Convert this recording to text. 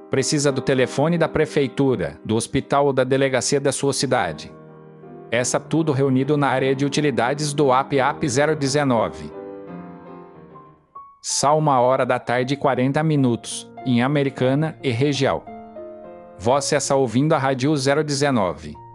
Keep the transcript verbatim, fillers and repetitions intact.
Precisa do telefone da prefeitura, do hospital ou da delegacia da sua cidade. Essa tudo reunido na área de utilidades do app App zero dezenove. Só uma hora da tarde e quarenta minutos, em Americana e região. Você está ouvindo a Rádio zero dezenove.